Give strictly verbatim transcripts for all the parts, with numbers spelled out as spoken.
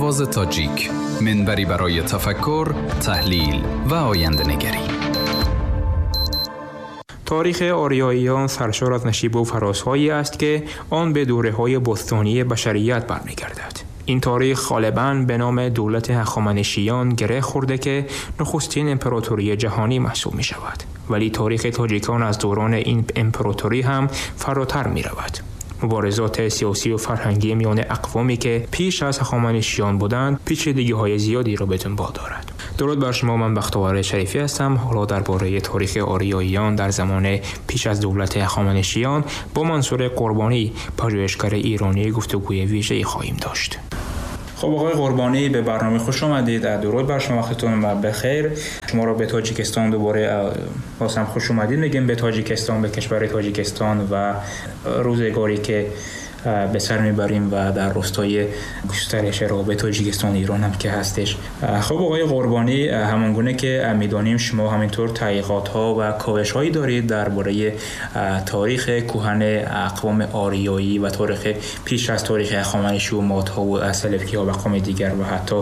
آواز تاجیک، منبری برای تفکر، تحلیل و آینده‌نگری. تاریخ آریاییان سرشار از نشیب و فرازهایی است که آن به دوره‌های باستانی بشریت برمیگردد. این تاریخ غالباً به نام دولت هخامنشیان گره خورده که نخستین امپراتوری جهانی محسوب می شود. ولی تاریخ تاجیکان از دوران این امپراتوری هم فراتر می رود. مبارزات سیاسی و فرهنگی میان اقوامی که پیش از هخامنشیان بودند پیچیدگی‌های زیادی را به دنبال دارد. درود بر شما، من بختیار شریفی هستم. حالا درباره تاریخ آریاییان در زمان پیش از دولت هخامنشیان با منصور قربانی، پژوهشگر ایرانی، گفتگوی ویژه‌ای خواهیم داشت. خب آقای قربانی، به برنامه خوش آمدید. درود بر شما، وقتتون بخیر. شما را به تاجیکستان دوباره بازم خوش اومدید میگیم، به تاجیکستان، به کشور تاجیکستان و روزگاری که به سر میبریم و در راستای گسترش رابطه تاجیکستان ایران هم که هستش. خب آقای قربانی، همانگونه که میدانیم شما همینطور تحقیقات ها و کاوش هایی دارید درباره تاریخ کهن اقوام آریایی و تاریخ پیش از تاریخ هخامنشی و ماد ها و سلفکی ها و اقوام دیگر و حتی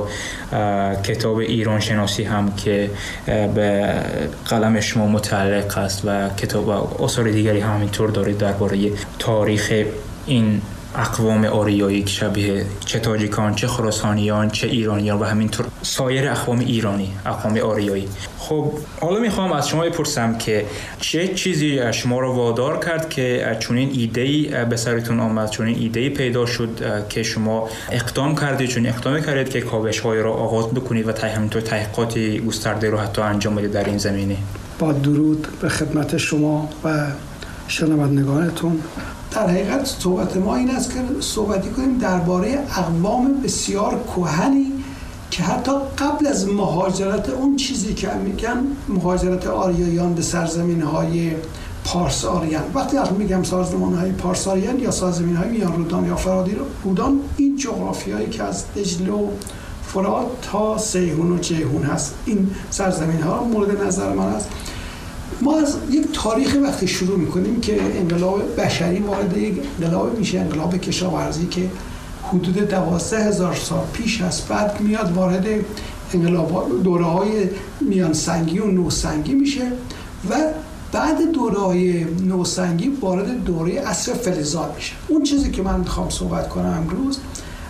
کتاب ایران شناسی هم که به قلم شما متعلق است و کتاب و آثار دیگری هم همینطور دارید درباره تاریخ این اقوام آریایی که شبیه چه تاجیکان، چه خراسانیان، چه ایرانیان و همینطور سایر اقوام ایرانی، اقوام آریایی. خب حالا میخوام از شما بپرسم که چه چیزی شما رو وادار کرد که چنین ایده‌ای به سرتون آمد، چنین ایده‌ای پیدا شد که شما اقدام کردید، چون اقدام کردید که کاوش‌های را آغاز بکنید و همینطور تحقیقاتی گسترده رو حتی انجام بدید در این زمینه. با درود به خدمت شما و شنوندگانتون. در حقیقت صحبت ما این است که صحبتی کنیم درباره اقوام بسیار کهنی که حتی قبل از مهاجرت اون چیزی که میگن مهاجرت آریاییان به سرزمین‌های پارس آریان، وقتی از میگم سرزمین‌های پارس آریان یا سرزمین‌های میان رودان یا فرادی رودان، این جغرافیایی که از دجله و فرات تا سیهون و جیهون هست، این سرزمین‌ها مورد نظر من است. ما از یک تاریخ وقتی شروع میکنیم که انقلاب بشری وارد یک انقلاب میشه، انقلاب کشاورزی که حدود دوازده هزار سال پیش است. بعد میاد وارد انقلاب دوره‌های میانسنگی و نوسنگی میشه و بعد دوره‌های نوسنگی وارد دوره عصر فلزات میشه. اون چیزی که من میخوام صحبت کنم امروز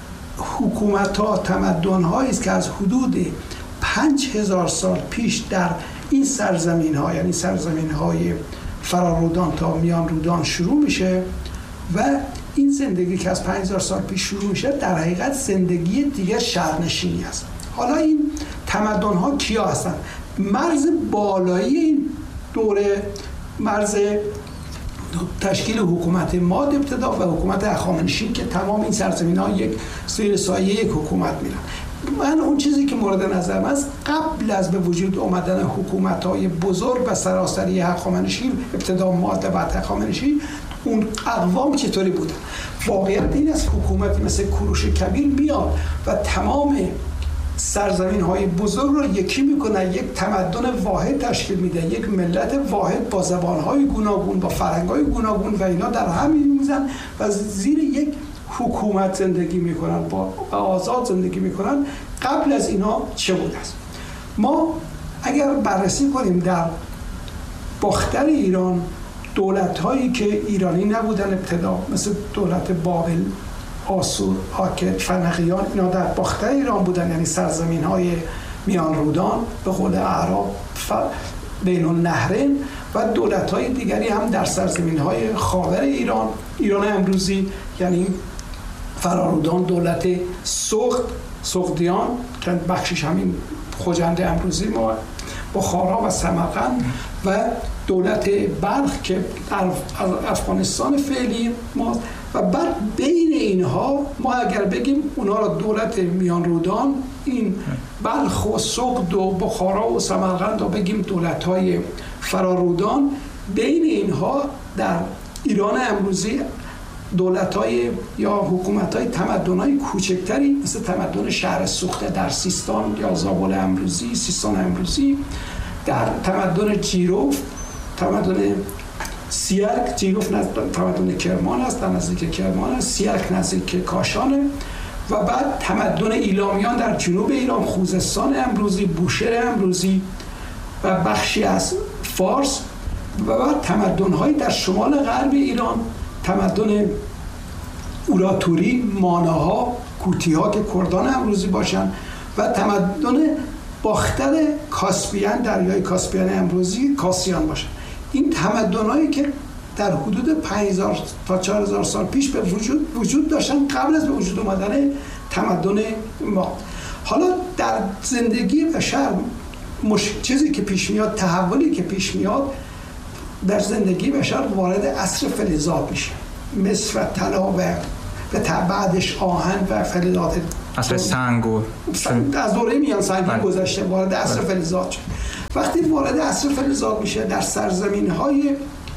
حکومت‌ها، تمدن‌هایی است که از حدود پنج هزار سال پیش در این سرزمین ها، یعنی سرزمین های فرارودان تا میان رودان شروع میشه و این زندگی که از پنج هزار سال پیش شروع میشه در حقیقت زندگی دیگه شهرنشینی است. حالا این تمدن ها کیا هستن؟ مرز بالایی این دوره مرز تشکیل حکومت ماد ابتدا و حکومت هخامنشی که تمام این سرزمین ها یک زیر سایه یک حکومت میرن. من اون چیزی که مورد نظرم است قبل از به وجود آمدن حکومت‌های بزرگ و سراسری هخامنشی، ابتدا ماد و بعد هخامنشی، اون اقوام چطوری بودن. واقعیت این است حکومتی مثل کوروش کبیر میاد و تمام سرزمین‌های بزرگ رو یکی میکنه، یک تمدن واحد تشکیل میده، یک ملت واحد با زبان‌های گوناگون، با فرهنگ‌های گوناگون و اینا در هم میزنن و زیر یک حکومت زندگی میکنن، با آزاد زندگی میکنن. قبل از اینا چه بود است؟ ما اگر بررسی کنیم در باختر ایران دولت‌هایی که ایرانی نبودن ابتدا، مثل دولت بابل، آسور، آکد، فنقیان، اینا در باختر ایران بودن، یعنی سرزمین‌های میان رودان به قول اعراب بین النهرین، و دولت‌های دیگری هم در سرزمین‌های خاور ایران، ایران امروزی، یعنی فرارودان، دولت سغد، سغدیان که بخشش همین خوجند امروزی ما، بخارا و سمرقند، و دولت بلخ که افغانستان فعلی ما. و بعد بین اینها ما اگر بگیم اونا را دولت میان رودان، این بلخ و سغد و بخارا و سمرقند را بگیم دولت‌های فرارودان، بین اینها در ایران امروزی دولت‌های یا حکومت‌های تمدن‌های کوچکتری مثل تمدن شهر سوخته در سیستان یا زابل امروزی، سیستان امروزی، در تمدن جیروف، تمدن سیرک، جیروف تمدن کرمان است، در نزدیک کرمان است، سیرک نزدیک کاشانه، و بعد تمدن ایلامیان در جنوب ایران، خوزستان امروزی، بوشهر امروزی و بخشی از فارس و بعد تمدن‌های در شمال غرب ایران، تمدن اوراتوری، ماناها، کوتی‌ها که کردان امروزی باشن و تمدن باختر کاسپیان، دریای کاسپیان امروزی کاسیان باشن. این تمدن‌هایی که در حدود پنج هزار تا چهار هزار سال پیش به وجود وجود داشتن قبل از به وجود آمدن تمدن ما. حالا در زندگی بشر مش... چیزی که پیش میاد، تحولی که پیش میاد در زندگی بشر وارد عصر فلزات میشه، مس و طلا و و بعدش آهن و فلزات، عصر سنگ و از دوره میان سنگی گذشته، وارد عصر فلزات شد. وقتی وارد عصر فلزات میشه در سرزمین‌های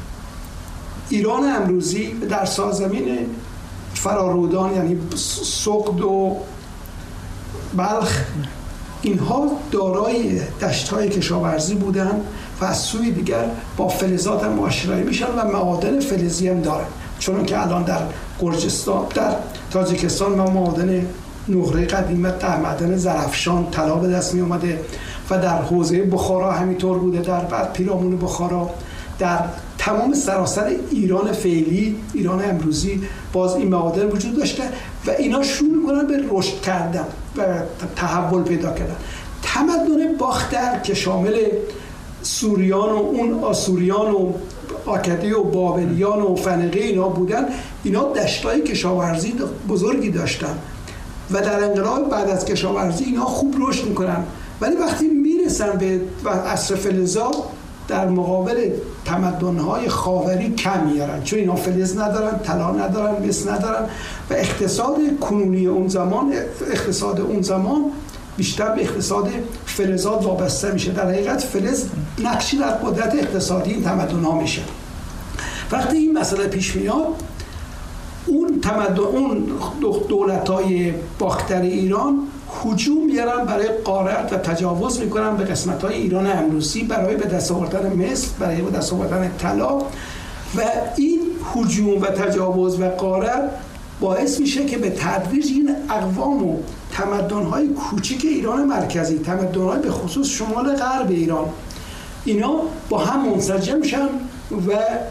ایران امروزی، در سرزمین فرارودان یعنی سغد و بلخ، اینها دارای دشت‌های کشاورزی بودن و از سوی دیگر با فلزات هم معاشرتی میشن و معادن فلزی هم دارن، چون که الان در گرجستان، در تاجیکستان ما معادن نقره قدیمه، در معدن زرافشان طلا به دست می اومده و در حوزه بخارا همینطور بوده، در بعد پیرامون بخارا، در تمام سراسر ایران فعلی، ایران امروزی باز این معادن وجود داشته و اینا شروع میکنن به رشد کردن و تحول پیدا کردن. تمدن باختر که شامل سوریان و اون آسوریان و آکدی و بابلیان و فنقی اینا بودن، اینا دشتای کشاورزی بزرگی داشتن و در انقلاب بعد از کشاورزی اینا خوب رشد میکنن، ولی وقتی میرسن به عصر فلزات در مقابل تمدن‌های خاوری کم میارن، چون اینا فلز ندارن، طلا ندارن، مس ندارن و اقتصاد کنونی اون زمان، اقتصاد اون زمان بیشتر به اقتصاد فلزات وابسته میشه. در حقیقت فلز نقشی در قدرت اقتصادی این تمدن‌ها میشه. وقتی این مسئله پیش میاد، اون تمدن، اون دولت‌های باختر ایران هجوم میارن برای غارت و تجاوز میکنن به قسمت‌های ایران امروزی برای به دست آوردن مس، برای به دست آوردن طلا و این هجوم و تجاوز و غارت باعث میشه که به تدریج این اقوام و تمدن‌های کوچیک ایران مرکزی، تمدن‌های به خصوص شمال غرب ایران، اینا با هم منسجم شن و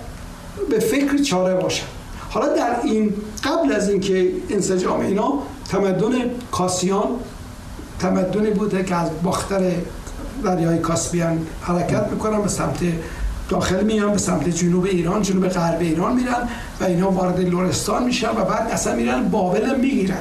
به فکر چاره باشن. حالا در این قبل از اینکه انسجام اینا، تمدن کاسیان تمدنی بوده که از باختر دریای کاسپیان حرکت میکنن به سمت داخل میان، به سمت جنوب ایران، جنوب غرب ایران میرن و اینا وارد لرستان میشن و بعد اصلا میرن بابل میگیرن.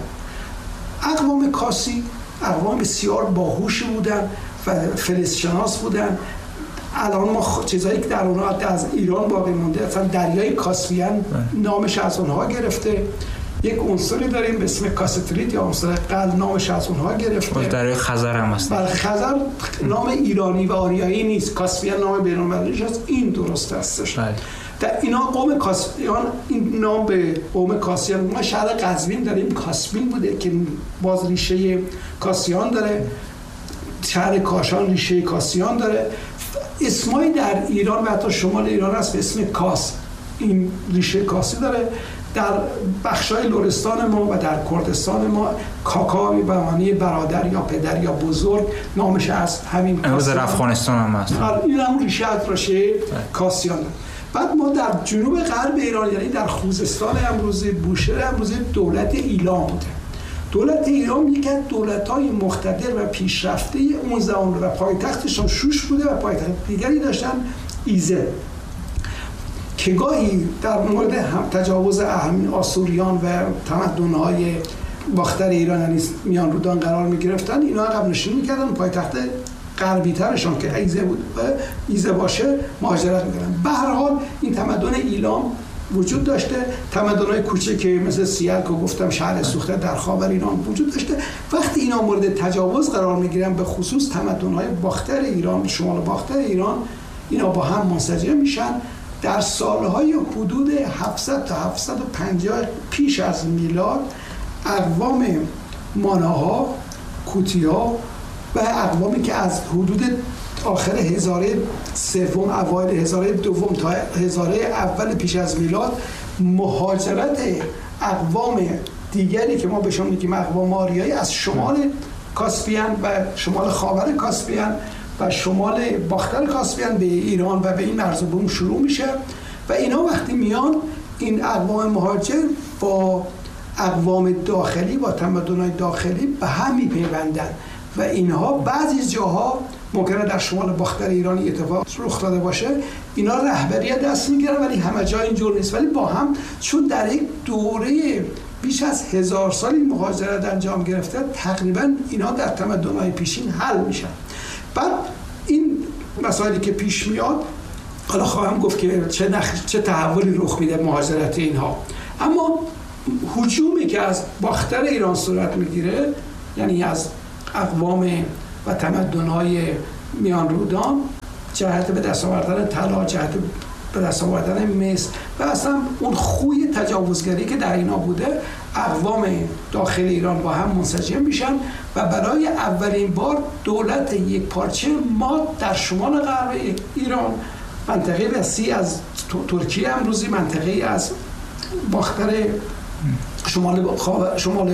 اقوام کاسی اقوام بسیار باهوشی بودن و فلزشناس بودن. الان ما خ... چیزایی که در اونها از ایران باقی مونده، اصلا دریای کاسپیان نامش از اونها گرفته. یک عنصری داریم به اسم کاستریت یا عنصر قل، نامش از اونها گرفته. دریای خزر هم هست. بله، خزر نام ایرانی و آریایی نیست، کاسپیان نام بین‌المللیش است. این درست هستش. بله. در اینا قوم کاسپیان، این نام به قوم کاسیان، ما شهر قزوین داریم کاسپین بوده که باز ریشه کاسیان داره، شهر کاشان ریشه کاسیان داره. اسمایی در ایران و حتی شمال ایران هست به اسم کاس، این ریشه کاسی داره. در بخشای لرستان ما و در کردستان ما کاکا به معنی برادر یا پدر یا بزرگ نامش از همین امروز در افغانستان هم هست. این هم ریشه از ریشه کاسیان داره. بعد ما در جنوب غرب ایران یعنی در خوزستان امروزی، بوشهر امروزی دولت ایلام بوده. دولت ایران یکی از دولت‌های مقتدر و پیشرفته اون زمان و پایتختشون شوش بوده و پایتخت دیگری داشتن ایزه، که گاهی در مورد هم تجاوز اهمی آسوریان و تمدن‌های باختر ایران یعنی میان رودان قرار می‌گرفتن، اینا عقب نشینی می‌کردن، پایتخت غربی ترشون که ایزه بود و ایزه باشه مهاجرت می‌کردن. به هر حال این تمدن ایلام وجود داشته. تمدن‌های کوچکی مثل سیال که گفتم شهر سوخته در خاور ایران وجود داشته. وقتی اینا مورد تجاوز قرار می‌گیرن، به خصوص تمدن‌های باختر ایران، شمال باختر ایران، اینا با هم منسجم میشن. در سالهای حدود هفتصد تا هفتصد و پنجاه پیش از میلاد اقوام ماناها، کوتی‌ها و اقوامی که از حدود آخر هزاره سوم اوایل هزاره دوم تا هزاره اول پیش از میلاد مهاجرت اقوام دیگری که ما بهشون میگیم اقوام آریایی از شمال کاسپیان و شمال خاور کاسپیان و شمال باختر کاسپیان به ایران و به این مرز بوم شروع میشه و اینا وقتی میان این اقوام مهاجر با اقوام داخلی با تمدن‌های داخلی به هم میپیوندن و اینها بعضی جاها ممکنه در شمال باختر ایرانی اتفاق رخ داده باشه، اینا رهبریت دست میگیرن ولی همه جا اینجور نیست، ولی با هم چون در یک دوره بیش از هزار سالی مهاجرت انجام گرفته تقریبا اینا در تمدن‌های پیشین حل میشن. بعد این مسائلی که پیش میاد حالا خواهم گفت که چه نخ... چه تحولی رخ میده مهاجرت اینها، اما هجومی که از باختر ایران صورت میگیره یعنی از اقوام و تمدن‌های میان رودان جهت به دست آوردن طلا، جهت به دست آوردن مس و اصلا اون خوی تجاوزگری که در اینا بوده، اقوام داخل ایران با هم منسجم میشن و برای اولین بار دولت یک پارچه ماد در شمال غرب ایران، منطقه وسیع از ترکیه امروزی، منطقه از باختر شمال شمال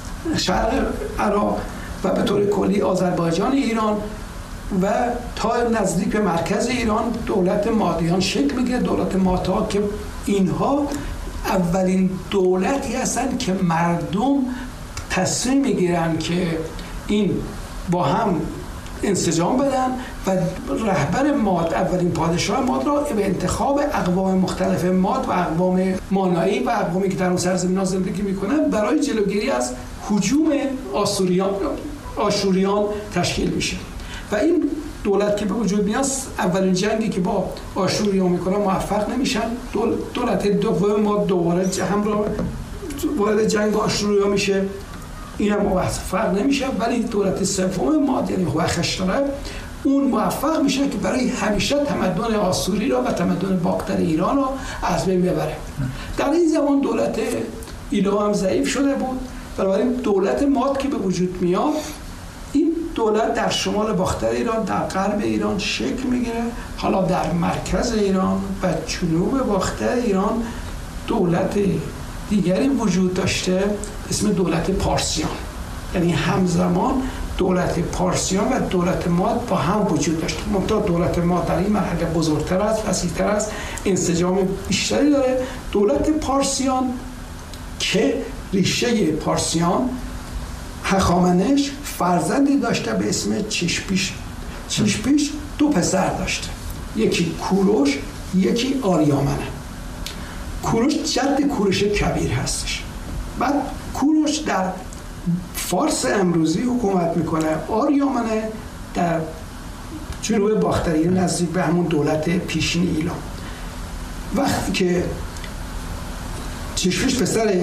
شرق عراق و به طور کلی آذربایجان ایران و تا نزدیک به مرکز ایران دولت مادیان شکل میگیره. دولت مادها که اینها اولین دولتی هستن که مردم تصمیم میگیرن که این با هم انسجام بدن و رهبر ماد، اولین پادشاه ماد را به انتخاب اقوام مختلف ماد و اقوام مانایی و اقوامی که در اون سرزمین‌ها زندگی میکنن برای جلوگیری از هجوم آسوریان آشوریان تشکیل میشه و این دولت که به وجود میاد اولین جنگی که با آشوریان میکنه موفق نمیشن. دولت دوم ماد دوباره هم را وارد جنگ آشوریان میشه، این هم موفق نمیشه، ولی دولت سوم ماد یعنی هوخشتره اون موفق میشه که برای همیشه تمدن آسوری را و تمدن باختر ایران را از بین ببره. در این زمان دولت ایلا هم ضعیف شده بود، بنابراین دولت ماد که به وجود میاد این دولت در شمال باختر ایران، در غرب ایران شکل میگیره. حالا در مرکز ایران و جنوب باختر ایران دولت دیگری وجود داشته اسم دولت پارسیان، یعنی همزمان دولت پارسیان و دولت ماد با هم وجود داشته. منتها دولت ماد در این مرحله بزرگتر است، وسیع‌تر است، انسجام بیشتری داره. دولت پارسیان که ریشه پارسیان هخامنش فرزندی داشته به اسم چشپیش. چشپیش دو پسر داشته، یکی کوروش، یکی آریامنه. کوروش جد کوروش کبیر هستش. بعد کوروش در فارس امروزی حکومت میکنه، آریامنه در جنوب باختری نزدیک به همون دولت پیشین ایلام. وقتی که چشپیش پسر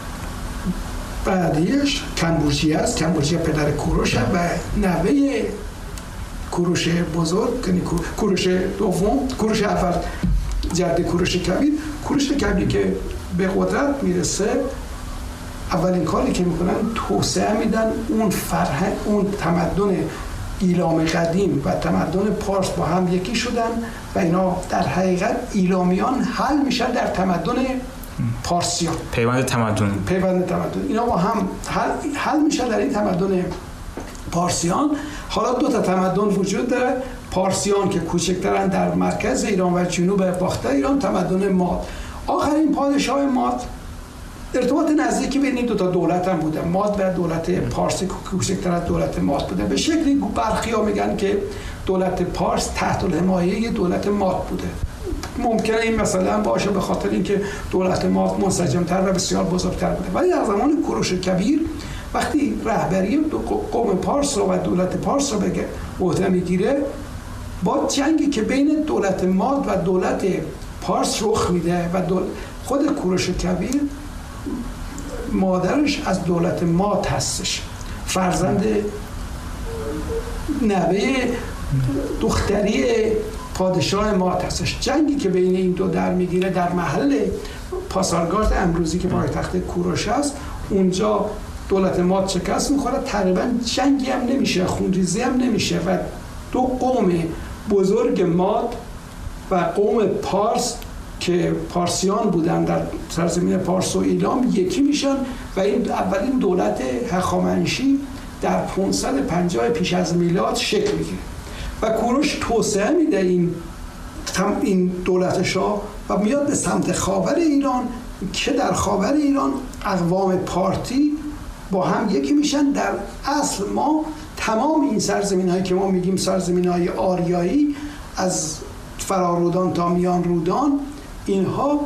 بعدیش کمبوجی است، کمبوجی پدر کوروش و نوه کوروش بزرگ، یعنی کوروش دوم، کوروش اول جد کوروش کبیر. کوروش کبیر که به قدرت میرسه اولین کاری که میکنن توسعه میدن اون فرهنگ، اون تمدن ایلام قدیم و تمدن پارس با هم یکی شدن و اینا در حقیقت ایلامیان حل میشن در تمدن پارسیان، پیوند تمدن پیوند تمدن اینا با هم حل, حل میشن در این تمدن پارسیان. حالا دو تا تمدن وجود داره، پارسیان که کوچکترن در مرکز ایران و جنوب باختر ایران، تمدن ماد. آخرین پادشاه ماد ارتباط نزدیکی بین این دو تا دولت هم بوده، ماد و دولت پارس کوچکتر از دولت ماد بوده. به شکلی برخیا میگن که دولت پارس تحت الحمایه دولت ماد بوده. ممکنه این مثلا باشه به خاطر اینکه دولت ماد منسجم‌تر و بسیار بزرگتر بوده، ولی در زمان کوروش کبیر وقتی رهبری قوم پارس و دولت پارس رو به عهده میگیره، با جنگی که بین دولت ماد و دولت پارس رخ میده و دول... خود کوروش کبیر مادرش از دولت ماد هستش، فرزند نوه دختری پادشاه ماد هستش. جنگی که بین این دو در میگیره در محل پاسارگارد امروزی که پایتخت کوروش است، اونجا دولت ماد شکست میخوره، تقریبا جنگی هم نمیشه، خونریزی هم نمیشه و دو قوم بزرگ ماد و قوم پارس که پارسیان بودن در سرزمین پارس و ایلام یکی میشن و این اولین دولت هخامنشی در پانصد و پنجاه پیش از میلاد شکل میگیره و کوروش توسعه میده این این دولت شاه و میاد به سمت خاور ایران که در خاور ایران اقوام پارتی با هم یکی میشن. در اصل ما تمام این سرزمین هایی که ما میگیم سرزمین های آریایی از فرارودان تا میان رودان، اینها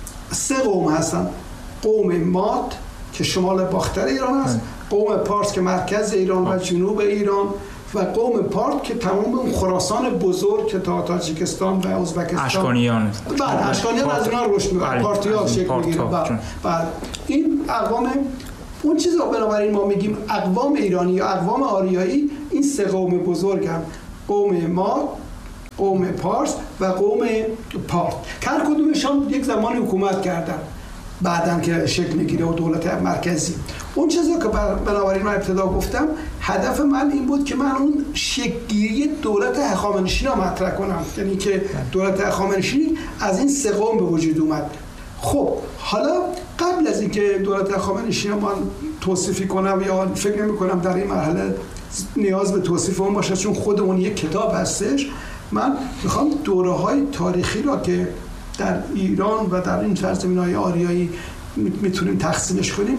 سه قوم هستن: قوم ماد که شمال باختر ایران است، قوم پارس که مرکز ایران و جنوب ایران، و قوم پارت که تمام اون خراسان بزرگ که تا تاجیکستان و ازبکستان، اشکانیان بله اشکانیان از اونها رشد می‌کنن، پارتی‌ها شکل می‌گیرن. بعد این اقوام اون چیزا بنابراین ما میگیم اقوام ایرانی یا اقوام آریایی، این سه قوم بزرگ هم قوم ماد، قوم پارس و قوم پارت که هر کدومشان یک زمان حکومت کردن بعدن که شکل میگیره و دولت مرکزی. اون چیزا که بنابراین من ابتدا گفتم هدف من این بود که من اون شکل‌گیری دولت هخامنشی رو مطرح کنم، یعنی که دولت هخامنشی از این سه قوم به وجود اومد. خب حالا قبل از اینکه دولت هخامنشی رو من توصیفی کنم یا فکر نمی‌کنم در این مرحله نیاز به توصیف اون باشه چون خود اون یک کتاب هستش، من میخوام دوره‌های تاریخی را که در ایران و در این سرزمین‌های آریایی میتونیم تقسیمش کنیم،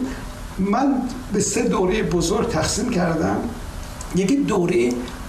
من به سه دوره بزرگ تقسیم کردم. یکی دوره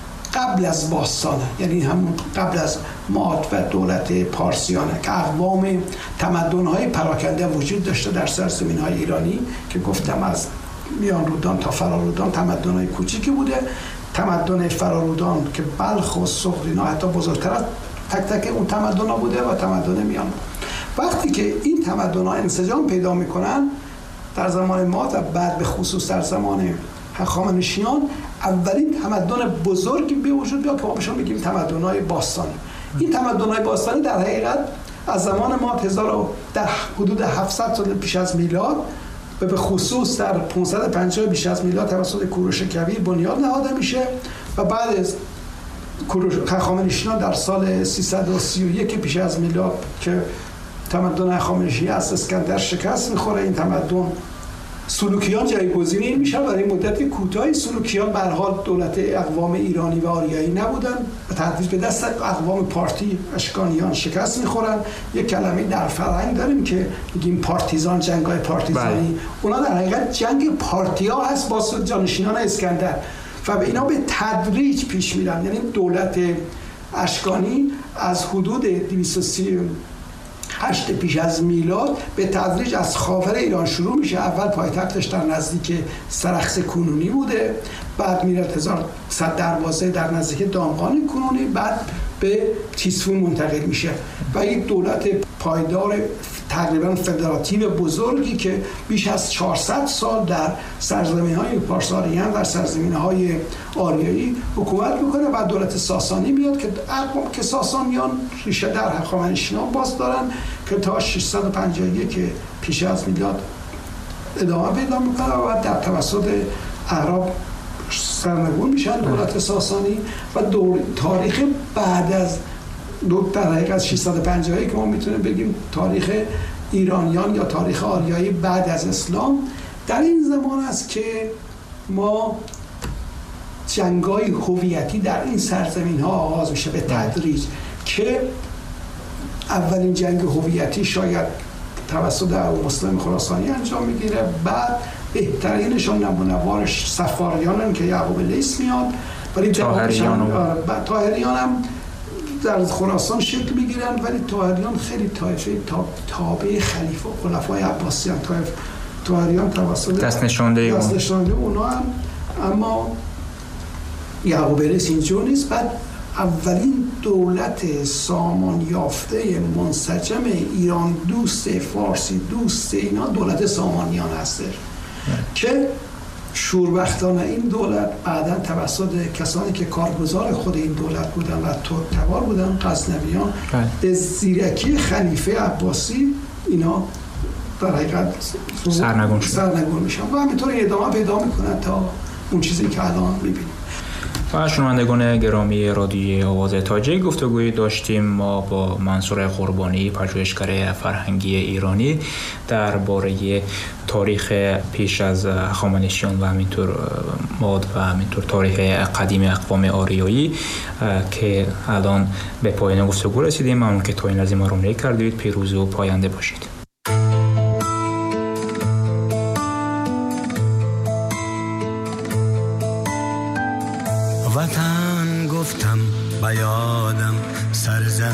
قبل از باستانه، یعنی همون قبل از ماد و دولت پارسیانه که اقوام تمدن‌های پراکنده وجود داشته در سرزمین‌های ایرانی که گفتم از میان رودان تا فرارودان تمدن‌های کوچیکی بوده. تمدن فرارودان که بلخ و سغد اینا حتی بزرگتر از تک تک اون تمدن‌ها بوده و تمدن میان. وقتی که این تمدن‌ها انسجام پیدا می‌کنن در زمان ماد و بعد به خصوص در زمان هخامنشیان، اولین تمدن بزرگی به وجود بیاد که ما بهشون میگیم تمدن‌های باستانی. این تمدن‌های باستانی در حقیقت از زمان ماد هزار و ده حدود هفتصد سال پیش از میلاد و به خصوص در پانصد و پنجاه پیش از میلاد توسط کوروش کویر بنیاد نهاده میشه و بعد از کوروش هخامنشیان در سال سیصد و سی و یک پیش از میلاد که تمدن هخامنشی از اسکندر شکست میخوره، این تمدن سلوکیان جایگزین میشن. برای مدت کوتاهی سلوکیان به هر حال دولت اقوام ایرانی و آریایی نبودن، به تدریج به دست اقوام پارتی اشکانیان شکست میخورن. یک کلمه در فرهنگ داریم که میگیم پارتیزان، جنگ‌های پارتیزانی. بله. اونا در حقیقت جنگ پارتی‌ها هست با جانشینان اسکندر و به اینا به تدریج پیش میرن. یعنی دولت اشکانی از حدود دویست و سی و هشت پیش از میلاد به تدریج از خاور ایران شروع میشه. اول پایتختش در نزدیک سرخس کنونی بوده، بعد میره هزار و صد دروازه در نزدیک دامغان کنونی، بعد به تیسفون منتقل میشه و یک دولت پایدار تقریبا فدراتیو بزرگی که بیش از چهارصد سال در سرزمین‌های پارساریان و سرزمین‌های آریایی حکومت میکنه. بعد دولت ساسانی میاد که اقوام که ساسانیان ریشه در هخامنشیان باز دارن که تا ششصد و پنجاه و یک پیش از میلاد ادامه پیدا میکنه و بعد در توسط اعراب سرنگون میشن دولت ساسانی و دور تاریخ بعد از دو در حقیقت ششصد و پنجاه که ما میتونیم بگیم تاریخ ایرانیان یا تاریخ آریایی بعد از اسلام، در این زمان است که ما جنگ‌های هویتی در این سرزمین‌ها آغاز میشه به تدریج که اولین جنگ هویتی شاید توسط ابو مسلم خراسانی انجام میگیره، بعد بهترینشون نمونه‌وارش صفاریانن که یعقوب لیث میاد، ولی طاهریان بعد طاهریان هم در خراسان شکل میگیرن، ولی طاهریان خیلی طایفه تابع خلیفه و خلفای عباسیان. طاهریان توسط دست نشانده دست نشانده اونا هم، اما یعقوب لیث اینجور نیست. بعد اولین دولت سامان یافته منسجم ایران دوست، فارسی دوست اینا دولت سامانیان هستش که شوربختانه این دولت بعداً توسط کسانی که کارگزار خود این دولت بودن و ترک‌تبار بودن، غزنویان، به زیرکی خلیفه عباسی اینا در حقیقت سرنگون سرنگون میشن و همینطور ادامه پیدا میکنن تا اون چیزی که الان میبینیم. و شنوندگان گرامی رادیوی آواز تاجیک، گفتگویی داشتیم ما با منصور قربانی، پژوهشگر فرهنگی ایرانی، درباره تاریخ پیش از هخامنشیان و همینطور ماد و همینطور تاریخ قدیم اقوام آریایی که الان به پایان گفتگو رسیدیم. ممنون که تا این لحظه ما رو همراهی کردید. پیروز و پاینده باشید. وطن گفتم بیادم سرزمین